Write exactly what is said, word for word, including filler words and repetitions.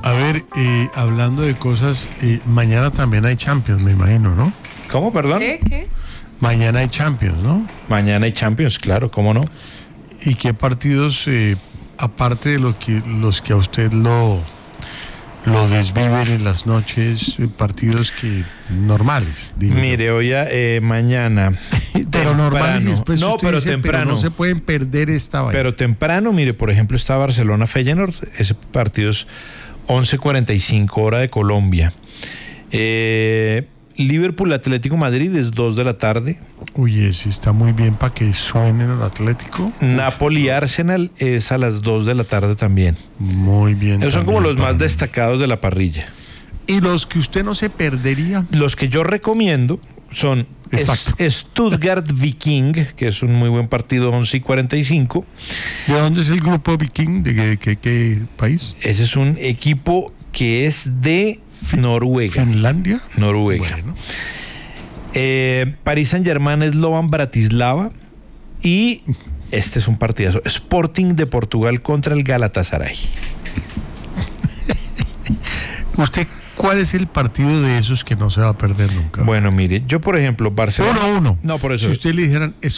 A ver, eh, hablando de cosas, eh, mañana también hay Champions, me imagino, ¿no? ¿Cómo, perdón? ¿Qué? ¿Qué? Mañana hay Champions, ¿no? Mañana hay Champions, claro, ¿cómo no? ¿Y qué partidos, eh, aparte de lo que, los que a usted lo, lo desviven en las noches, eh, partidos que normales? Digo Mire, yo. hoy eh, mañana. Pero normales y después No, usted pero dice, temprano. pero no se pueden perder esta vaina. Pero temprano, mire, por ejemplo, está Barcelona-Feyenoord. Ese partido es once cuarenta y cinco hora de Colombia. Eh, Liverpool-Atlético Madrid es dos de la tarde. Uy, ese está muy bien para que suenen al Atlético. Napoli-Arsenal es a las dos de la tarde también. Muy bien. Esos son como también los más para mí. destacados de la parrilla. Y los que usted no se perdería. Los que yo recomiendo son Exacto. es- Stuttgart Viking, que es un muy buen partido, once y cuarenta y cinco. ¿De dónde es el grupo Viking? ¿De qué, qué- qué país? Ese es un equipo que es de Noruega. ¿Finlandia? Noruega. Bueno. Eh, París Saint-Germain es Slovan Bratislava. Y este es un partidazo. Sporting de Portugal contra el Galatasaray. ¿Usted cuál es el partido de esos que no se va a perder nunca? Bueno, mire, yo por ejemplo, Barcelona. Uno a uno. No, por eso. Si usted le dijeran,